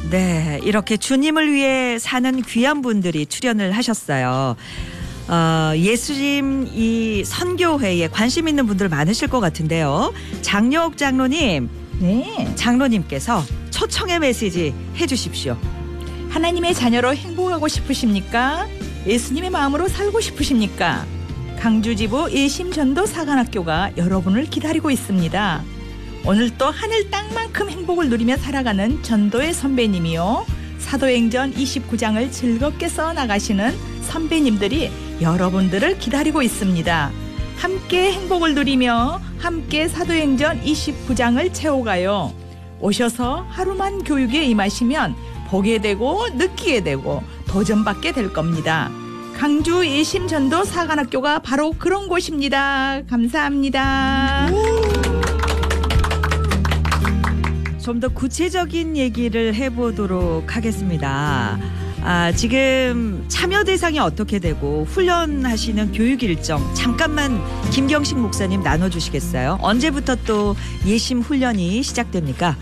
네, 이렇게 주님을 위해 사는 귀한 분들이 출연을 하셨어요. 예수님 이 선교회에 관심 있는 분들 많으실 것 같은데요. 장려옥 장로님, 네. 장로님께서 초청의 메시지 해주십시오. 하나님의 자녀로 행복하고 싶으십니까? 예수님의 마음으로 살고 싶으십니까? 강주지부 예심전도 사관학교가 여러분을 기다리고 있습니다. 오늘 또 하늘 땅만큼 행복을 누리며 살아가는 전도의 선배님이요. 사도행전 29장을 즐겁게 써나가시는 선배님들이 여러분들을 기다리고 있습니다. 함께 행복을 누리며 함께 사도행전 29장을 채워가요. 오셔서 하루만 교육에 임하시면 보게 되고 느끼게 되고 도전받게 될 겁니다. 강주 예심전도 사관학교가 바로 그런 곳입니다. 감사합니다. 좀 더 구체적인 얘기를 해보도록 하겠습니다. 지금 참여 대상이 어떻게 되고 훈련하시는 교육 일정 잠깐만 김경식 목사님 나눠주시겠어요? 언제부터 또 예심 훈련이 시작됩니까?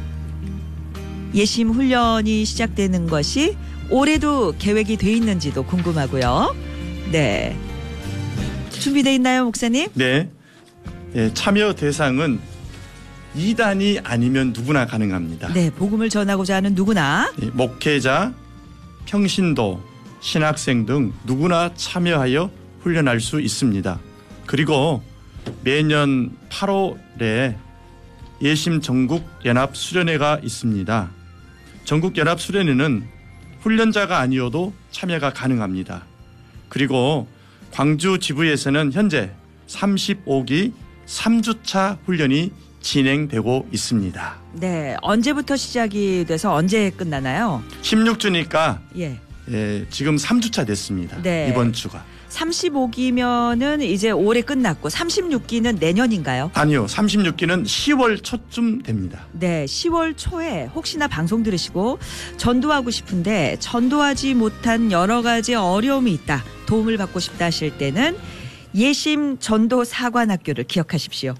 예심 훈련이 시작되는 것이 올해도 계획이 돼 있는지도 궁금하고요. 네, 준비돼 있나요, 목사님? 네, 참여 대상은 2단이 아니면 누구나 가능합니다. 네, 복음을 전하고자 하는 누구나. 목회자, 평신도, 신학생 등 누구나 참여하여 훈련할 수 있습니다. 그리고 매년 8월에 예심 전국 연합 수련회가 있습니다. 전국 연합 수련회는 훈련자가 아니어도 참여가 가능합니다. 그리고 광주 지부에서는 현재 35기 3주차 훈련이 진행되고 있습니다. 네, 언제부터 시작이 돼서 언제 끝나나요? 16주니까 예. 지금 3주차 됐습니다. 네. 이번 주가. 35기면은 이제 올해 끝났고 36기는 내년인가요? 아니요. 36기는 10월 초쯤 됩니다. 네, 10월 초에 혹시나 방송 들으시고 전도하고 싶은데 전도하지 못한 여러 가지 어려움이 있다. 도움을 받고 싶다 하실 때는 예심 전도 사관학교를 기억하십시오.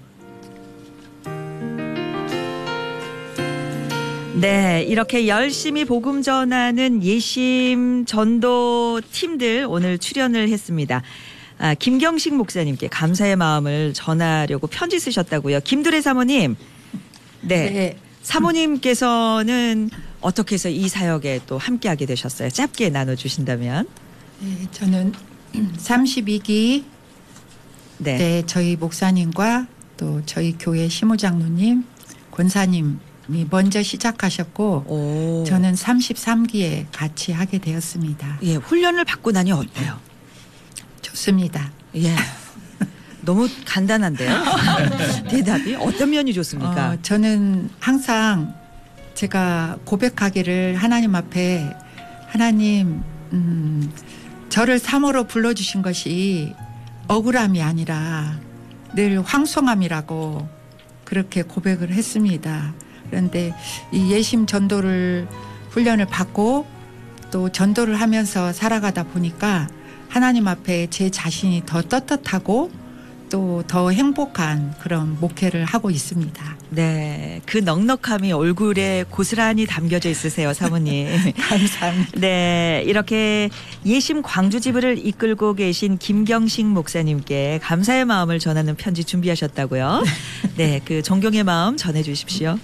네, 이렇게 열심히 복음 전하는 예심 전도 팀들 오늘 출연을 했습니다. 김경식 목사님께 감사의 마음을 전하려고 편지 쓰셨다고요. 김두래 사모님. 네. 사모님께서는 어떻게 해서 이 사역에 또 함께하게 되셨어요? 짧게 나눠주신다면. 네, 저는 32기 때 저희 목사님과 또 저희 교회 시무장로님, 권사님 먼저 시작하셨고 저는 33기에 같이 하게 되었습니다. 예, 훈련을 받고 나니 어때요? 좋습니다. 예. 너무 간단한데요? 대답이 어떤 면이 좋습니까? 저는 항상 제가 고백하기를 하나님 앞에 하나님 저를 사모로 불러주신 것이 억울함이 아니라 늘 황송함이라고 그렇게 고백을 했습니다. 그런데 이 예심 전도를 훈련을 받고 또 전도를 하면서 살아가다 보니까 하나님 앞에 제 자신이 더 떳떳하고 또 더 행복한 그런 목회를 하고 있습니다. 네, 그 넉넉함이 얼굴에 고스란히 담겨져 있으세요, 사모님. 감사합니다. 네, 이렇게 예심 광주지부를 이끌고 계신 김경식 목사님께 감사의 마음을 전하는 편지 준비하셨다고요. 네, 그 존경의 마음 전해주십시오.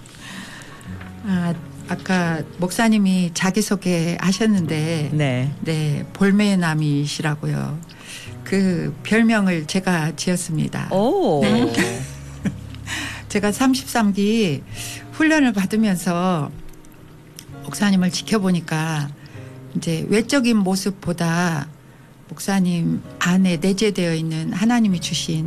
아까 목사님이 자기소개 하셨는데 네, 볼매남이시라고요. 그 별명을 제가 지었습니다. 오. 네. 제가 33기 훈련을 받으면서 목사님을 지켜보니까 이제 외적인 모습보다 목사님 안에 내재되어 있는 하나님이 주신